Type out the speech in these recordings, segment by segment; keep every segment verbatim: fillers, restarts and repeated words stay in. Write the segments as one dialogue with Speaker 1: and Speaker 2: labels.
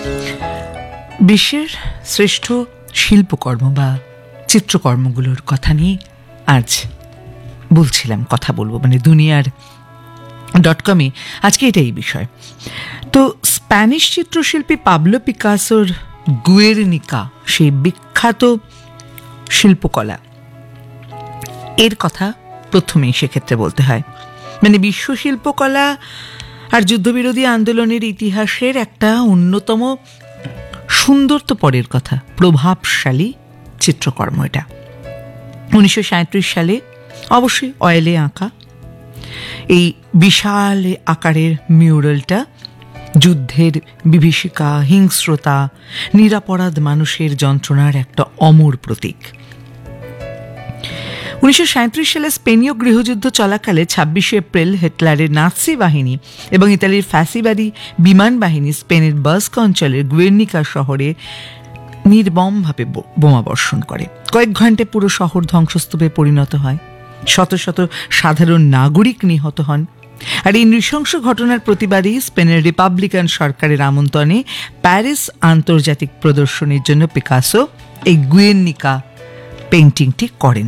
Speaker 1: বিশ্বের শ্রেষ্ঠ শিল্পকর্ম বা চিত্রকর্মগুলোর কথা নিয়ে আজ বলছিলাম, কথা বলবো, মানে দুনিয়ার ডট কমে আজকে এটাই বিষয়। তো স্প্যানিশ চিত্রশিল্পী পাবলো পিকাসোর গুয়ের্নিকা, সেই বিখ্যাত শিল্পকলা, এর কথা প্রথমেই সেক্ষেত্রে বলতে হয়। মানে বিশ্ব শিল্পকলা আর যুদ্ধবিরোধী আন্দোলনের ইতিহাসের একটা অন্যতম সুন্দর তো পরের কথা, প্রভাবশালী চিত্রকর্ম এটা। উনিশশো সাঁত্রিশ সালে অবশ্যই অয়েলে আঁকা এই বিশাল আকারের মিউরালটা যুদ্ধের বিভীষিকা, হিংস্রতা, নিরাপরাধ মানুষের যন্ত্রণার একটা অমর প্রতীক। উনিশশো সাঁত্রিশ সালে স্পেনীয় গৃহযুদ্ধ চলাকালে ছাব্বিশে এপ্রিল হিটলারের নাৎসি বাহিনী এবং ইতালির ফ্যাসিবাদী বিমান বাহিনী স্পেনের বাস্ক অঞ্চলের গুয়ের্নিকা শহরে নির্মমভাবে বোমাবর্ষণ করে। কয়েক ঘন্টায় পুরো শহর ধ্বংসস্তূপে পরিণত হয়, শত শত সাধারণ নাগরিক নিহত হন। আর এই নৃশংস ঘটনার প্রতিবাদে স্পেনের রিপাবলিকান সরকারের আমন্ত্রণে প্যারিস আন্তর্জাতিক প্রদর্শনীর জন্য পিকাসো এই গুয়ের্নিকা পেইন্টিংটি করেন।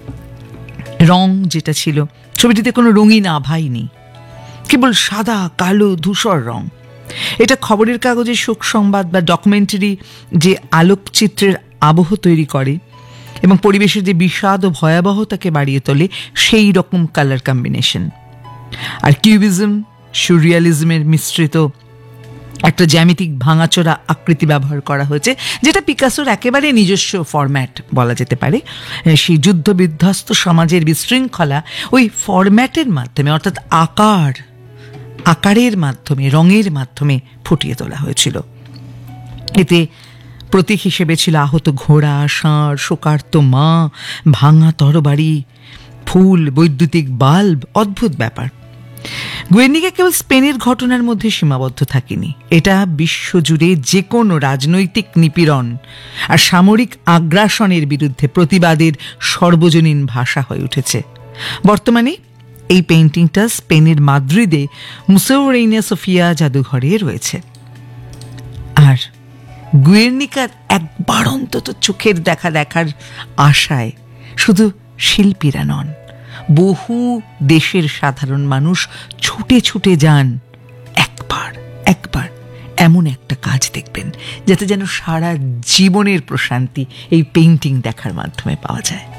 Speaker 1: রং যেটা ছিল, ছবিটিতে কোনো রঙিন আভাই নেই, কেবল সাদা কালো ধূসর রং। এটা খবরের কাগজের শোক সংবাদ বা ডকুমেন্টারি যে আলোকচিত্রের আবহ তৈরি করে এবং পরিবেশের যে বিষাদ ও ভয়াবহতাকে বাড়িয়ে তোলে, সেই রকম কালার কম্বিনেশন। আর কিউবিজম, সুরিয়ালিজমের মিশ্রিত একটা জ্যামিতিক ভাঙাচোরা আকৃতি ব্যবহার করা হয়েছে, যেটা পিকাসোর একেবারে নিজস্ব ফরম্যাট বলা যেতে পারে। সেই যুদ্ধ বিধ্বস্ত সমাজের বিশৃঙ্খলা ওই ফরম্যাটের মাধ্যমে, অর্থাৎ আকার আকারের মাধ্যমে, রঙের মাধ্যমে ফুটিয়ে তোলা হয়েছিল। এতে প্রতীক হিসেবে ছিল আহত ঘোড়া, ষাঁড়, শোকার্ত মা, ভাঙা তরবারি, ফুল, বৈদ্যুতিক বাল্ব। অদ্ভুত ব্যাপার। গুয়ের্নিকা কেবল স্পেনের ঘটনার মধ্যে সীমাবদ্ধ থাকেনি, এটা বিশ্বজুড়ে যে কোনো রাজনৈতিক নিপীড়ন আর সামরিক আগ্রাসনের বিরুদ্ধে প্রতিবাদের সর্বজনীন ভাষা হয়ে উঠেছে। বর্তমানে এই পেইন্টিংটা স্পেনের মাদ্রিদে মুসেও রেইনা সোফিয়া জাদুঘরে রয়েছে। আর গুয়ের্নিকার একবার অন্তত চোখের দেখা দেখার আশায় শুধু শিল্পীরা নন, বহু দেশের সাধারণ মানুষ ছুটে ছুটে যান একবার একবার এমন একটা কাজ দেখবেন, যাতে যেন সারা জীবনের প্রশান্তি এই পেইন্টিং দেখার মাধ্যমে পাওয়া যায়।